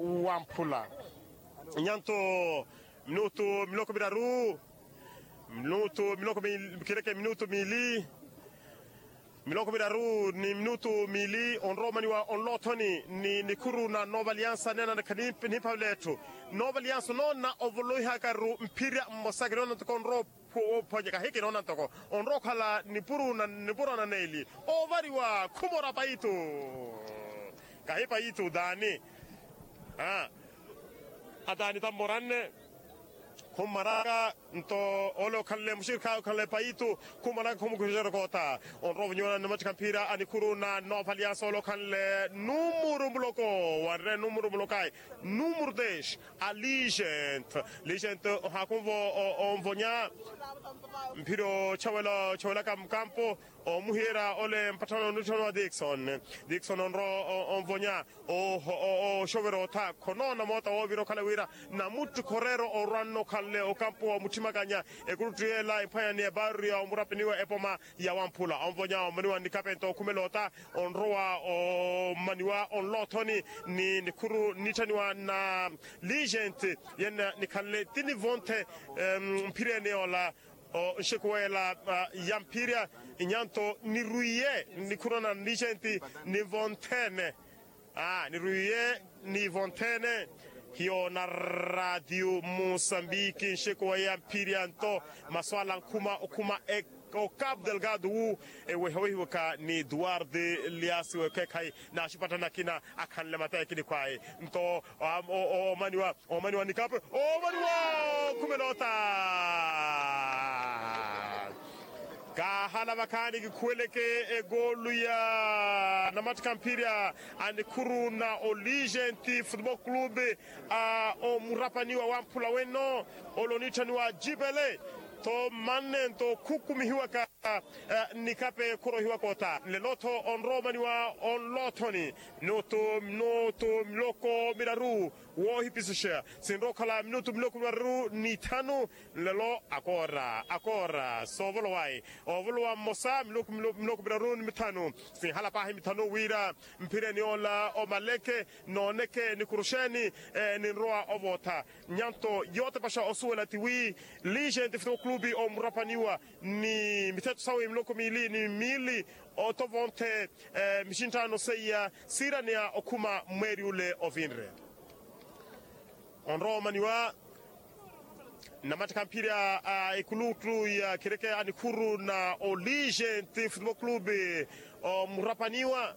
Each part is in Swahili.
Wampula nyanto minuto miloko biraru minuto miloko kireke minuto mili miloko biraru ni minuto mili on romani wa on lotoni ni kuru na Nova Alianza nena na kanip ni pavletu Nova Alianza nona ovului hakaru mpiria mosagri nona konro poje ka hiki nona toko on rokala ni puru na neli ovari wa kumora paitu kahipa itu dani adani tamboranne kumaraka nto olo kalle mushirka kalle paitu kumaraka kumukujero kota on rovnyona na match kampira ani kuruna Nova Alianza olo kalle numero bloko warre numero blokai numero 10 Aligent hakunvo on vonya mpiro chawela campo o muhira ole mpatano nutono Dixon on vonya o shovero ta konona mota o viro kala wira na mutu korero o ranno kalle o campo o mutimaganya e grutriela e payane barrio o murapiniwa epoma ya Wampula on vonya o maniwa ni kapento kumelota on roa o maniwa on lotoni ni kuru nitaniwa na Legend yena ni kalle tini vonte mpirene ola o shekwela yampiria inyanto ni ruye ni kurona Legend ni vontene ni ruye ni vontene hiyo na radio Mozambique shekwa yampiria nto maswala kuma o Cabo Delgado e wewe ka ni Eduardo Elias we kai na shipata na kina akanle mata kini kwai nto o maniwa ni kape o maniwa kumelota ka hala makani kweleke e golu ya na matkampiria and kuruna o Legend Football Club o murapaniwa Wampula weno olonitaniwa Jibele to mannen to kukumi hiwaka nikape kuro hiwakota le loto on romaniwa on lotoni noto mloko miraru wo hipisisha sinro kala minuto mloko miraru ni tanu lelo akora so volwai o volwa mosa mloko miraru ni mitanu sin hala pahi mitanu wira mpire ni ola o maleke no neke ni kurusheni ni roa ovota nyanto yote pasha osuela tiwi Legend Football Club o mrapaniwa ni mitetu sawi mloko mili ni mili o tovonte mishintano seya sirania okuma mweri ule ovinre on romaniwa na matkampiria ikulutu ya kireke anikuru na o Legend Football Club o mrapaniwa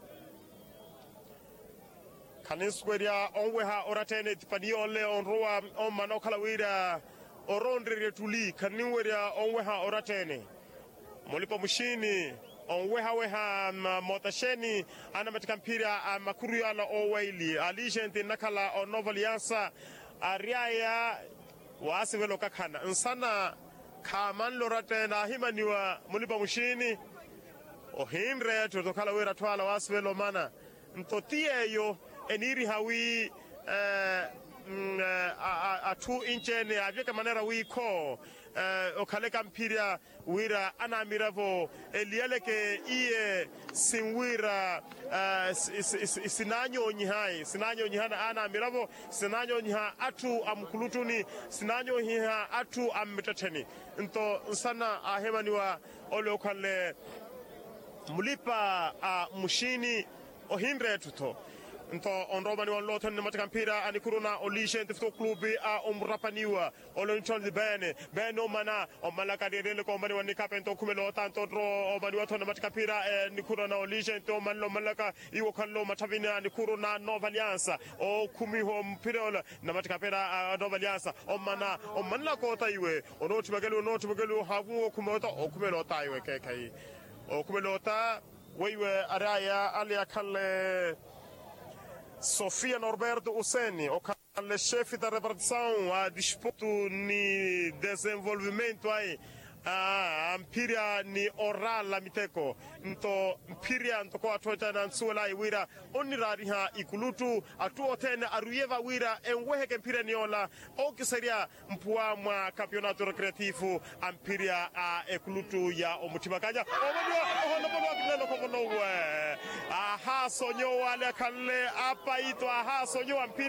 kaninsweria onweha oratene tipaniole on roa on manokalawira orondre tuli kaniweria onweha oratene molipo mushini onweha motasheni ana matikampira makuru yana owaili Legend nakala o Nova Alianza ariaya wasivelo kakana nsana kaman loratena himaniwa molipo mushini o hinre tutokala wera twala wasivelo mana mtotie eniri hawi a 2 inchene avika manera wiko okaleka mpiria wira ana miravo elieleke iye sinwira sinanyo nyihana ana miravo sinanyo nyiha atu amkulutuni sinanyo hiha atu ammitateni nto sana ahemaniwa olokale mulipa mushini ohindre tuto nto on romani won loton ne matakampira ani kuruna o Legend Football Club mrapaniwa o lonton di bene o mana o malaka de le ko mani woni kapento kumelo tanto dro o mani wato ne matakampira ni kuruna o Legend o manlo malaka iwo kallo matavina ni kuruna Nova Alianza o kumi ho mpirola na matakampira Nova Alianza o mana o manla ko taiwe o noti bagelu hagu o kumelo taiwe kai o kumelo ta wewe araya alia kalle Sofia Norberto Useni, o calle chefe da repartição a disputa ni desenvolvimento aí ampiria ni orala miteko nto mpiria nto kwa toita na nsuela iwira onirari ha ikulutu atuo tena aruyeva wira enweheke mpiria ni ola okiseria mpua mwa campeonato recreativo ampiria ekulutu ya omutibakanya omonwa kinelo komonowe aha sonyo wale kalle apa ito aha sonyo ampiria